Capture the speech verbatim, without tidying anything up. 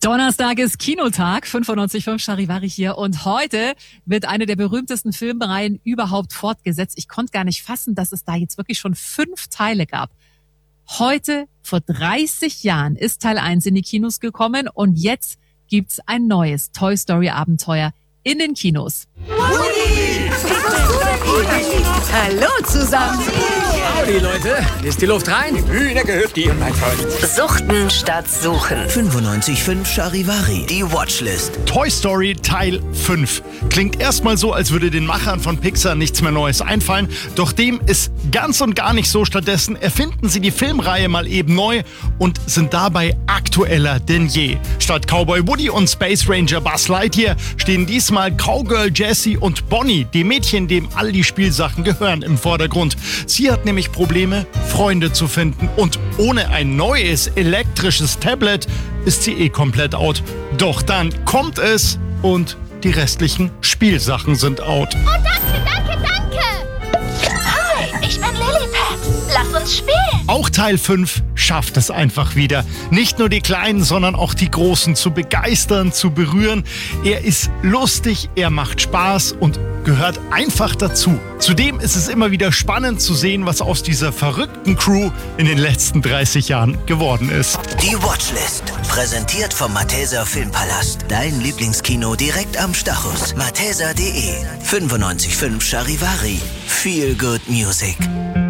Donnerstag ist Kinotag, fünfundneunzig Komma fünf Charivari hier und heute wird eine der berühmtesten Filmreihen überhaupt fortgesetzt. Ich konnte gar nicht fassen, dass es da jetzt wirklich schon fünf Teile gab. Heute, vor dreißig Jahren, ist Teil eins in die Kinos gekommen und jetzt gibt's ein neues Toy Story Abenteuer in den Kinos. Woody! Hallo zusammen! Howdy, Leute. Ist die Luft rein? Hühner gehört dir, mein Freund. Suchten statt Suchen. fünfundneunzig Komma fünf Charivari, die Watchlist. Toy Story Teil fünf. Klingt erstmal so, als würde den Machern von Pixar nichts mehr Neues einfallen. Doch dem ist ganz und gar nicht so. Stattdessen erfinden sie die Filmreihe mal eben neu und sind dabei aktueller denn je. Statt Cowboy Woody und Space Ranger Buzz Lightyear stehen diesmal Cowgirl Jessie und Bonnie, die Mädchen, dem all die Spielsachen gehören, im Vordergrund. Sie hat nämlich Probleme, Freunde zu finden. Und ohne ein neues elektrisches Tablet ist sie eh komplett out. Doch dann kommt es und die restlichen Spielsachen sind out. Oh, danke, danke, danke! Hi, ich bin Lilliput. Lass uns spielen! Auch Teil fünf schafft es einfach wieder. Nicht nur die Kleinen, sondern auch die Großen zu begeistern, zu berühren. Er ist lustig, er macht Spaß und gehört einfach dazu. Zudem ist es immer wieder spannend zu sehen, was aus dieser verrückten Crew in den letzten dreißig Jahren geworden ist. Die Watchlist, präsentiert vom Malteser Filmpalast. Dein Lieblingskino direkt am Stachus. malteser punkt de. fünfundneunzig Komma fünf Charivari. Feel good music.